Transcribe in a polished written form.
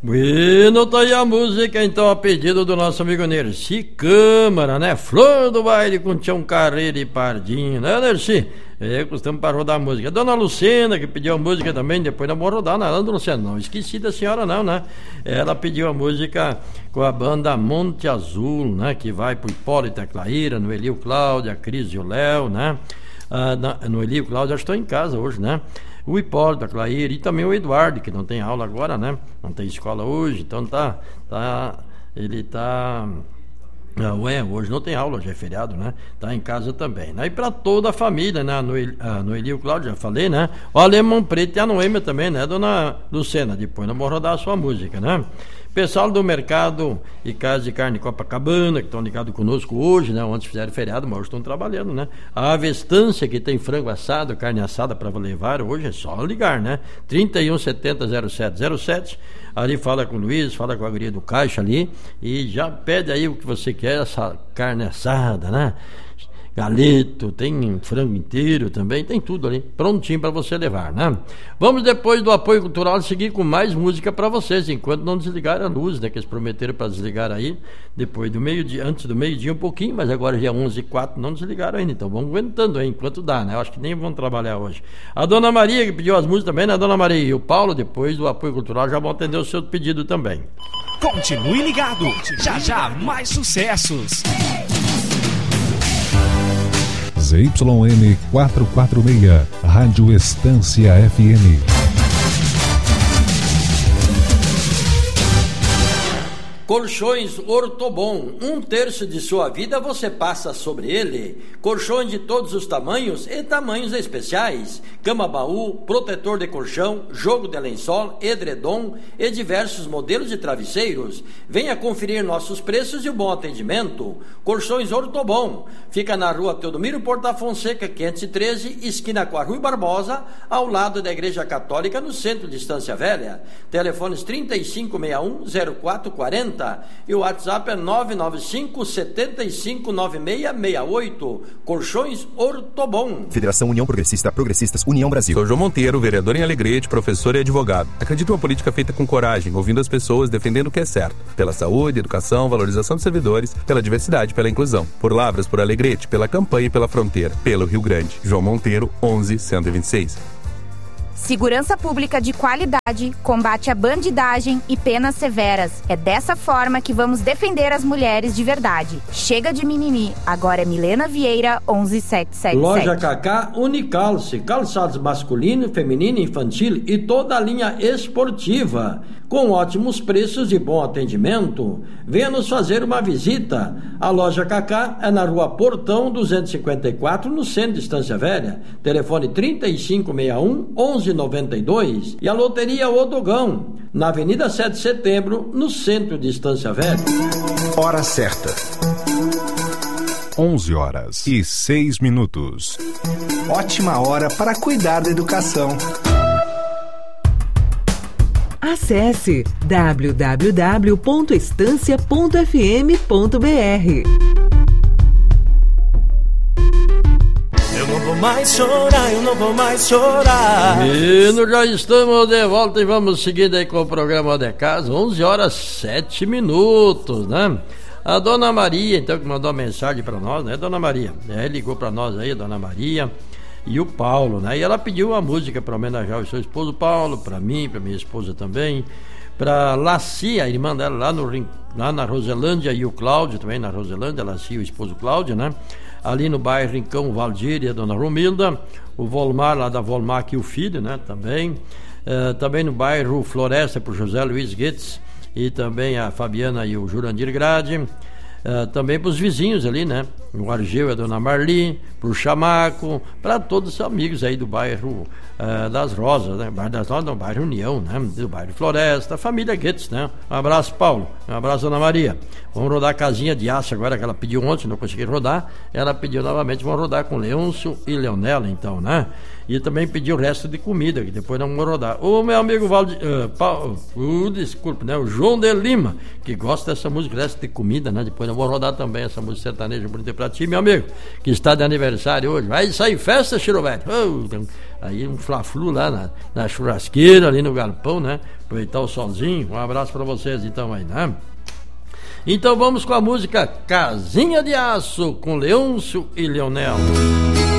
Bueno, tá aí a música então a pedido do nosso amigo Nerci Câmara, né? Flor do baile com Tião Carreira e Pardinho, né, Nerci? Costumamos para rodar a música. Dona Lucena, que pediu a música também, depois não vou rodar, não, Dona Lucena, não esqueci da senhora não, né? Ela pediu a música com a banda Monte Azul, né? Que vai pro Hipólito e a Claíra, no Elio Cláudia, a Cris e o Léo, né? No Elio Cláudia, acho que estou em casa hoje, né? O Hipólito, a Claíra e também o Eduardo, que não tem aula agora, né? Não tem escola hoje, então ele tá... hoje não tem aula, hoje é feriado, né? Tá em casa também, né? E pra toda a família, né? No Elio Cláudio, já falei, né? O Alemão Preto e a Noêmia também, né? Dona Lucena, depois não vou rodar a sua música, né? Pessoal do Mercado e Casa de Carne Copacabana, que estão ligados conosco hoje, né? Ontem fizeram feriado, mas hoje estão trabalhando, né? A Avestância, que tem frango assado, carne assada para levar, hoje é só ligar, né? 3170-0707. Ali fala com o Luiz, fala com a guria do caixa ali e já pede aí o que você quer, essa carne assada, né? Galeto, tem frango inteiro também, tem tudo ali, prontinho para você levar, né? Vamos depois do apoio cultural seguir com mais música para vocês, enquanto não desligarem a luz, né? Que eles prometeram para desligar aí, depois do meio-dia, antes do meio-dia um pouquinho, mas agora já é 11h04, não desligaram ainda, então vamos aguentando aí, enquanto dá, né? Eu acho que nem vão trabalhar hoje. A Dona Maria, que pediu as músicas também, né? A Dona Maria e o Paulo, depois do apoio cultural, já vão atender o seu pedido também. Continue ligado, já mais sucessos. ZYN 446, Rádio Estância FM. Colchões Ortobon, 1/3 de sua vida você passa sobre ele. Colchões de todos os tamanhos e tamanhos especiais. Cama-baú, protetor de colchão, jogo de lençol, edredom e diversos modelos de travesseiros. Venha conferir nossos preços e o bom atendimento. Colchões Ortobon, fica na rua Teodomiro Porta Fonseca, 513, esquina com a Rui Barbosa, ao lado da Igreja Católica, no centro de Estância Velha. Telefones 3561-0440 e o WhatsApp é 995-759668. Colchões Ortobon. Federação União Progressista, Progressistas União Brasil. Sou João Monteiro, vereador em Alegrete, professor e advogado. Acredito em uma política feita com coragem, ouvindo as pessoas, defendendo o que é certo. Pela saúde, educação, valorização dos servidores, pela diversidade, pela inclusão. Por Lavras, por Alegrete, pela campanha e pela fronteira. Pelo Rio Grande. João Monteiro, 11-126. Segurança pública de qualidade, combate à bandidagem e penas severas. É dessa forma que vamos defender as mulheres de verdade. Chega de mimimi. Agora é Milena Vieira, 11777. Loja Cacá Unicalce, calçados masculino, feminino, infantil e toda a linha esportiva. Com ótimos preços e bom atendimento. Venha nos fazer uma visita. A Loja Cacá é na Rua Portão 254, no centro de Estância Velha. Telefone 3561-1192. E a Loteria Odogão, na Avenida 7 de Setembro, no centro de Estância Velha. Hora certa. 11h06. Ótima hora para cuidar da educação. Acesse www.estancia.fm.br. Eu não vou mais chorar, eu não vou mais chorar. Menino, já estamos de volta e vamos seguir aí com o programa de casa, 11h07, né? A Dona Maria, então, que mandou uma mensagem para nós, né, Dona Maria? Ligou para nós aí, a Dona Maria e o Paulo, né? E ela pediu uma música para homenagear o seu esposo Paulo, para mim, para minha esposa também, para Lacia, a irmã dela lá na Roselândia, e o Cláudio também na Roselândia, Lacia, o esposo Cláudio, né? Ali no bairro Rincão, Valdir e a Dona Romilda, o Volmar lá da Volmar e o filho, né? Também no bairro Floresta para o José Luiz Guedes e também a Fabiana e o Jurandir Grade. Também para os vizinhos ali, né? O Argeu e a Dona Marli, para o Chamaco, para todos os amigos aí do bairro das Rosas, né? Bairro das Rosas, não, bairro União, né? Do bairro Floresta, a família Guedes, né? Um abraço, Paulo, um abraço, Dona Maria. Vamos rodar a casinha de aço agora, que ela pediu ontem, não consegui rodar, ela pediu novamente, vamos rodar com Leôncio e Leonela, então, né? E também pediu o resto de comida, que depois não vamos rodar. O meu amigo desculpe, né? O João de Lima, que gosta dessa música, resto de comida, né? Depois não vou rodar também essa música sertaneja bonita pra pra ti, meu amigo, que está de aniversário hoje. Vai sair festa, Chirovete? Aí um fla-flu lá na churrasqueira, ali no galpão, né? Aproveitar o solzinho. Um abraço pra vocês então aí, né? Então vamos com a música Casinha de Aço, com Leôncio e Leonel.